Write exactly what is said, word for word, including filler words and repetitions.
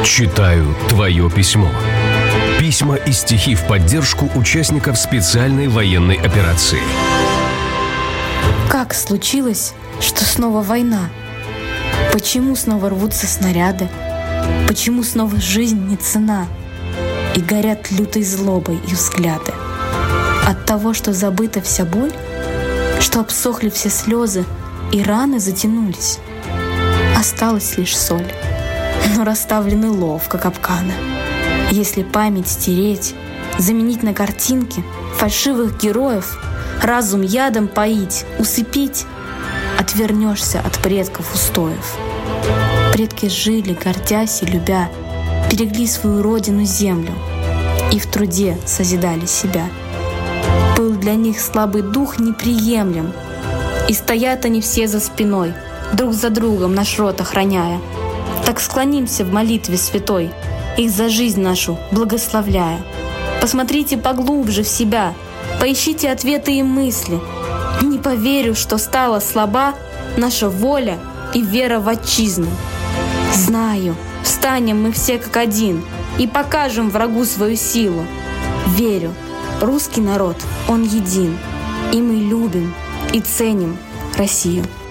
Читаю твое письмо. Письма и стихи в поддержку участников специальной военной операции. Как случилось, что снова война? Почему снова рвутся снаряды? Почему снова жизнь не цена? И горят лютой злобой их взгляды. От того, что забыта вся боль, что обсохли все слезы и раны затянулись. Осталась лишь соль, но расставлены ловко капканы. Если память стереть, заменить на картинки фальшивых героев, разум ядом поить, усыпить, отвернешься от предков устоев. Предки жили, гордясь и любя, берегли свою родину землю и в труде созидали себя. Был для них слабый дух неприемлем, и стоят они все за спиной, друг за другом наш род охраняя. Так склонимся в молитве святой, их за жизнь нашу благословляя. Посмотрите поглубже в себя, поищите ответы и мысли. Не поверю, что стала слаба наша воля и вера в отчизну. Знаю, встанем мы все как один и покажем врагу свою силу. Верю, русский народ, он един, и мы любим и ценим Россию.